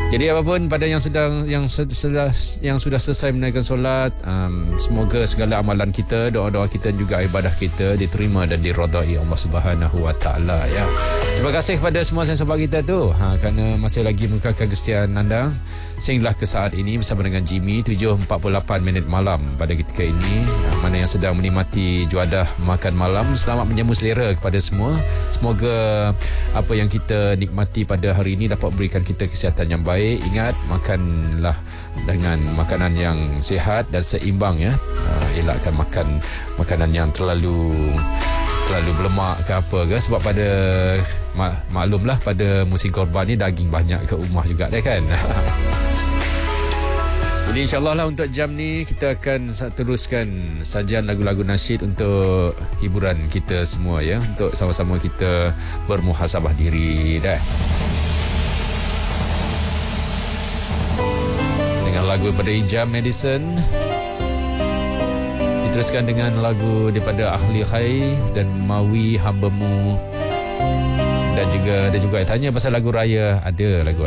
Jadi apapun pada yang sudah selesai menunaikan solat, semoga segala amalan kita, doa-doa kita juga ibadah kita diterima dan diredai Allah Subhanahu Wa Taala ya. Terima kasih kepada semua sahabat kita tu kerana masih lagi mengucapkan kesetiaan anda sehinggalah ke saat ini bersama dengan Jimmy 7.48 malam pada ketika ini. Mana yang sedang menikmati juadah makan malam, selamat menyambut selera kepada semua. Semoga apa yang kita nikmati pada hari ini dapat berikan kita kesihatan yang baik. Ingat, makanlah dengan makanan yang sihat dan seimbang ya. Elakkan makan makanan yang terlalu berlemak ke apa ke, sebab pada maklumlah pada musim korban ni daging banyak ke rumah juga dah kan. Jadi insyaAllah lah untuk jam ni kita akan teruskan sajian lagu-lagu nasyid untuk hiburan kita semua ya, untuk sama-sama kita bermuhasabah diri dah. Dengan lagu daripada Ijam Madison, diteruskan dengan lagu daripada Ahli Khair dan Mawi Hambamu, dan juga ada juga tanya pasal lagu raya, ada lagu